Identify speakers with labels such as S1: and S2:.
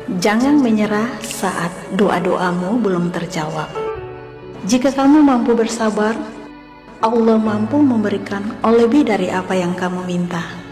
S1: Jangan menyerah saat doa-doamu belum terjawab. Jika kamu mampu bersabar, Allah mampu memberikan lebih dari apa yang kamu minta.